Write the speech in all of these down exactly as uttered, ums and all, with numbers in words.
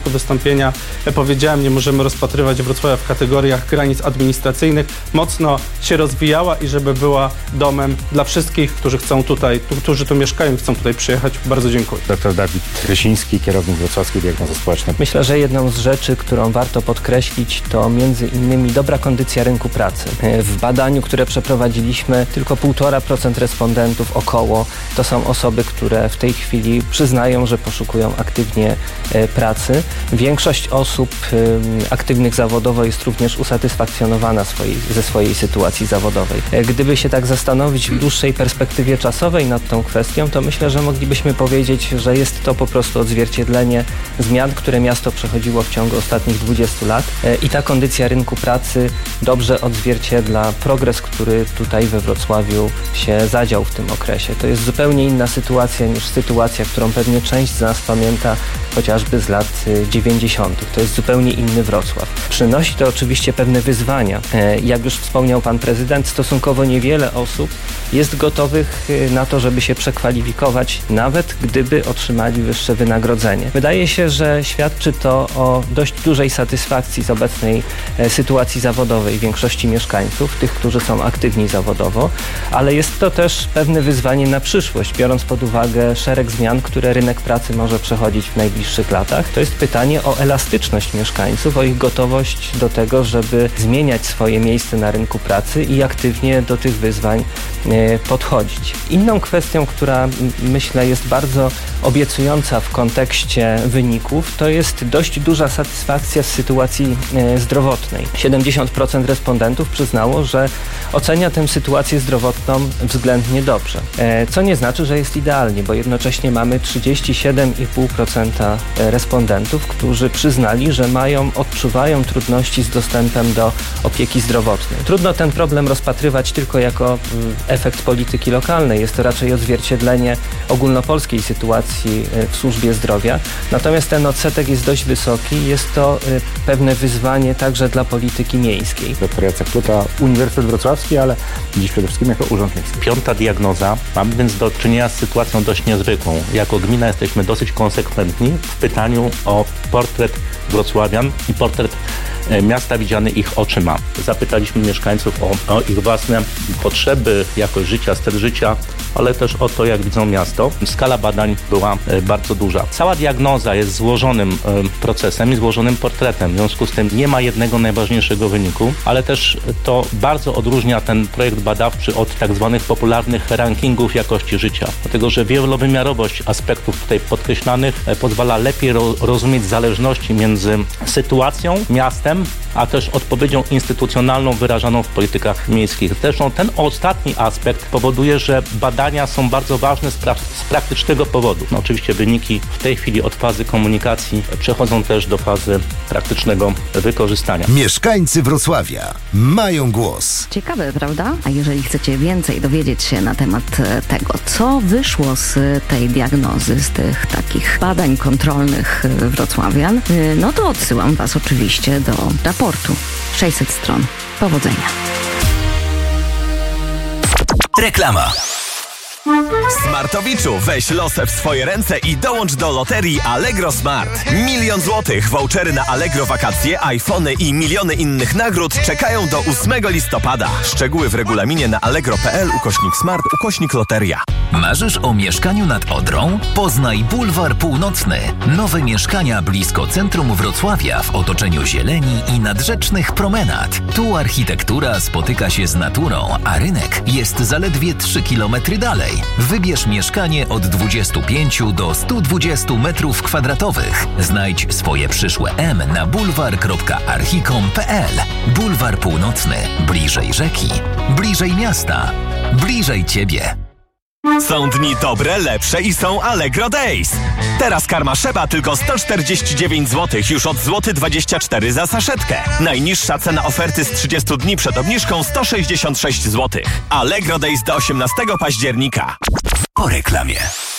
wystąpienia powiedziałem, nie możemy rozpatrywać Wrocławia w kategoriach granic administracyjnych. Mocno się rozwijała i żeby była domem dla wszystkich, którzy chcą tutaj, którzy tu mieszkają i chcą tutaj przyjechać. Bardzo dziękuję. Doktor Dawid Rysiński, kierownik Wrocławskiej Diagnozy Społecznej. Myślę, że jedną z rzeczy, którą warto podkreślić, to między innymi dobra kondycja rynku pracy. W badaniu, które przeprowadziliśmy, tylko półtora procent respondentów około to są osoby, które w tej chwili przyznają, że poszukują aktywnie pracy. Większość osób aktywnych zawodowo jest również usatysfakcjonowana swojej, ze swojej sytuacji zawodowej. Gdyby się tak zastanowić w dłuższej perspektywie czasowej nad tą kwestią, to myślę, że moglibyśmy powiedzieć, że jest to po prostu odzwierciedlenie zmian, które miasto przechodziło w ciągu ostatnich dwudziestu lat i ta kondycja rynku pracy dobrze odzwierciedla progres, który tutaj we Wrocławiu się zadział w tym okresie. To jest zupełnie inna sytuacja niż sytuacja, którą pewnie część z nas pamięta chociażby z lat dziewięćdziesiątych. To jest zupełnie inny Wrocław. Przynosi to oczywiście pewne wyzwania. Jak już wspomniał pan prezydent, stosunkowo niewiele osób jest gotowych na to, żeby się przekwalifikować, nawet gdyby otrzymali wyższe wynagrodzenie. Wydaje się, że świadczy to o dość dużej satysfakcji z obecnej sytuacji zawodowej większości mieszkańców, tych, którzy są aktywni zawodowo, ale jest to też pewne wyzwanie na przyszłość, biorąc pod uwagę szereg zmian, które rynek pracy może przechodzić w najbliższych latach. To jest pytanie o elastyczność mieszkańców, o ich gotowość do tego, żeby zmieniać swoje miejsce na rynku pracy i aktywnie do tych wyzwań podchodzić. Inną kwestią, która myślę jest bardzo obiecująca w kontekście wyników, to jest dość duża satysfakcja z sytuacji zdrowotnej. siedemdziesiąt procent respondentów przyznało, że ocenia tę sytuację zdrowotną względnie dobrze. Co nie znaczy, że jest idealnie, bo jednocześnie mamy trzydzieści siedem i pół procent respondentów, którzy przyznali, że mają, odczuwają trudności z dostępem do opieki zdrowotnej. Trudno ten problem rozpatrywać tylko jako efekt polityki lokalnej. Jest to raczej odzwierciedlenie ogólnopolskiej sytuacji w służbie zdrowia. Natomiast ten odsetek jest dość wysoki. Jest to pewne wyzwanie także dla polityki miejskiej. Doktor Jacek Pluta, Uniwersytet Wrocławski, ale dziś przede wszystkim jako Urząd Miejski. Piąta diagnoza. Mamy więc do czynienia z sytuacją dość niezwykłą. Jako gmina jesteśmy dosyć konsekwentni w pytaniu o portret wrocławian i portret miasta widziany ich oczyma. Zapytaliśmy mieszkańców o, o ich własne potrzeby, jakość życia, styl życia, ale też o to, jak widzą miasto. Skala badań była bardzo duża. Cała diagnoza jest złożonym procesem i złożonym portretem. W związku z tym nie ma jednego najważniejszego wyniku, ale też to bardzo odróżnia ten projekt badawczy od tak zwanych popularnych rankingów jakości życia. Dlatego, że wielowymiarowość aspektów tutaj podkreślanych pozwala lepiej ro- rozumieć zależności między sytuacją, miastem, a też odpowiedzią instytucjonalną wyrażaną w politykach miejskich. Zresztą ten ostatni aspekt powoduje, że badania są bardzo ważne z, pra- z praktycznego powodu. No, oczywiście wyniki w tej chwili od fazy komunikacji przechodzą też do fazy praktycznego wykorzystania. Mieszkańcy Wrocławia mają głos. Ciekawe, prawda? A jeżeli chcecie więcej dowiedzieć się na temat tego, co wyszło z tej diagnozy, z tych takich badań kontrolnych wrocławian, no to odsyłam was oczywiście do raportu. sześćset stron. Powodzenia. Reklama. Smartowiczu, weź losy w swoje ręce i dołącz do loterii Allegro Smart. Milion złotych, vouchery na Allegro wakacje, iPhony i miliony innych nagród czekają do ósmego listopada. Szczegóły w regulaminie na allegro.pl ukośnik smart ukośnik loteria. Marzysz o mieszkaniu nad Odrą? Poznaj Bulwar Północny. Nowe mieszkania blisko centrum Wrocławia w otoczeniu zieleni i nadrzecznych promenad. Tu architektura spotyka się z naturą, a rynek jest zaledwie trzy kilometry dalej. Wybierz mieszkanie od dwudziestu pięciu do stu dwudziestu metrów kwadratowych. Znajdź swoje przyszłe M na bulwar kropka archicom kropka p l. Bulwar Północny. Bliżej rzeki. Bliżej miasta. Bliżej ciebie. Są dni dobre, lepsze i są Allegro Days. Teraz karma Szeba tylko sto czterdzieści dziewięć złotych, już od złoty dwadzieścia cztery za saszetkę. Najniższa cena oferty z trzydziestu dni przed obniżką sto sześćdziesiąt sześć złotych. Allegro Days do osiemnastego października. Po reklamie.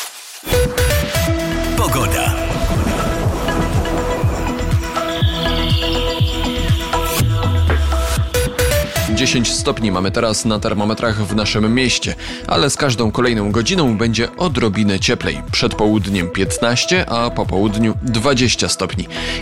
Pogoda. dziesięć stopni mamy teraz na termometrach w naszym mieście, ale z każdą kolejną godziną będzie odrobinę cieplej. Przed południem piętnaście, a po południu dwadzieścia stopni.